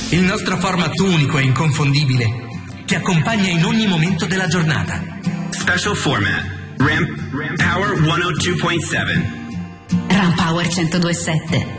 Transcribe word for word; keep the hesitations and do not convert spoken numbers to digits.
Il nostro format unico e inconfondibile ti accompagna in ogni momento della giornata. Special format. Ramp, Ramp Power centodue point sette. Ramp Power centodue virgola sette.